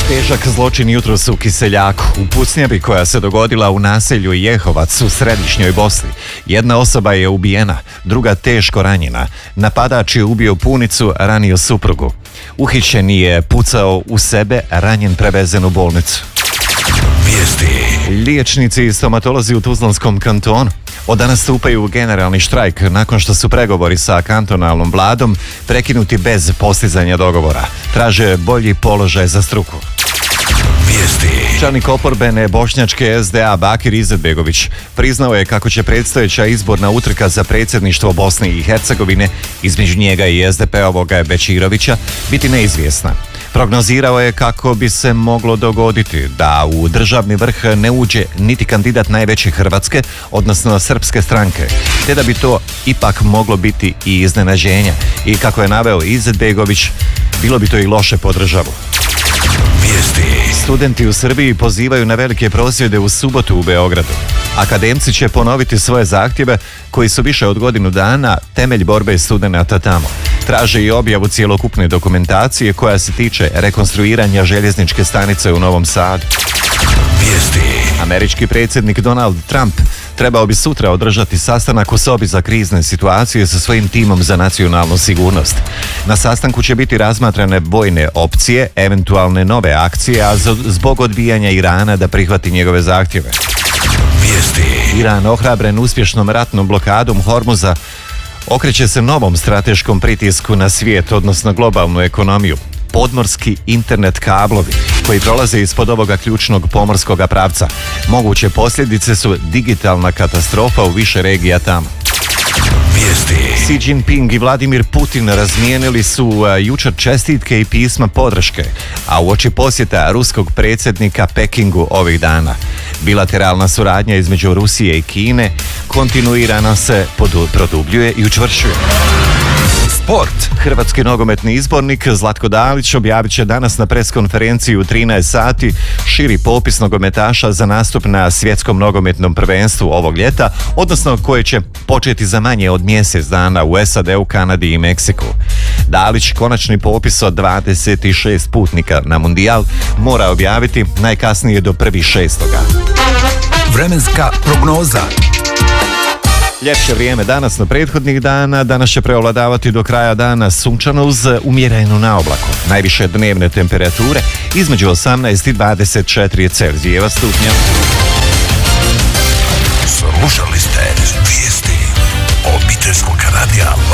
Težak zločin jutros u Kiseljaku, u pucnjavi koja se dogodila u naselju Jehovac u središnjoj Bosni. Jedna osoba je ubijena, druga teško ranjena. Napadač je ubio punicu, ranio suprugu. Uhićen je pucao u sebe, ranjen prevezen u bolnicu. Liječnici i stomatolozi u Tuzlanskom kantonu od danas stupaju u generalni štrajk nakon što su pregovori sa kantonalnom vladom prekinuti bez postizanja dogovora. Traže bolji položaj za struku. Čelnik oporbene bošnjačke SDA Bakir Izetbegović priznao je kako će predstojeća izborna utrka za predsjedništvo Bosne i Hercegovine između njega i SDP-ovoga Bećirovića biti neizvjesna. Prognozirao je kako bi se moglo dogoditi da u državni vrh ne uđe niti kandidat najveće hrvatske, odnosno srpske stranke, te da bi to ipak moglo biti i iznenađenja. I kako je naveo Izetbegović, bilo bi to i loše po državu. Studenti u Srbiji pozivaju na velike prosvjede u subotu u Beogradu. Akademci će ponoviti svoje zahtjeve koji su više od godinu dana temelj borbe studenata tamo. Traže i objavu cjelokupne dokumentacije koja se tiče rekonstruiranja željezničke stanice u Novom Sadu. Američki predsjednik Donald Trump trebao bi sutra održati sastanak u sobi za krizne situacije sa svojim timom za nacionalnu sigurnost. Na sastanku će biti razmatrane vojne opcije, eventualne nove akcije, a zbog odbijanja Irana da prihvati njegove zahtjeve. Iran, ohrabren uspješnom ratnom blokadom Hormuza, okreće se novom strateškom pritisku na svijet, odnosno globalnu ekonomiju. Podmorski internet kablovi koji prolaze ispod ovoga ključnog pomorskog pravca. Moguće posljedice su digitalna katastrofa u više regija tamo. Xi Jinping i Vladimir Putin razmijenili su jučer čestitke i pisma podrške, a uoči posjeta ruskog predsjednika Pekingu ovih dana. Bilateralna suradnja između Rusije i Kine kontinuirano se produbljuje i učvršćuje. Sport. Hrvatski nogometni izbornik Zlatko Dalić objavit će danas na preskonferenciji u 13 sati širi popis nogometaša za nastup na svjetskom nogometnom prvenstvu ovog ljeta, odnosno koje će početi za manje od mjesec dana u SAD-u, Kanadi i Meksiku. Dalić konačni popis od 26 putnika na Mundijal mora objaviti najkasnije do 1.6. Vremenska prognoza. Ljepše vrijeme danas na prethodnih dana. Danas će preovladavati do kraja dana sunčano uz umjerenu naoblaku. Najviše dnevne temperature između 18 i 24 Celzijeva stupnja. Slušali ste vijesti obiteljskog radija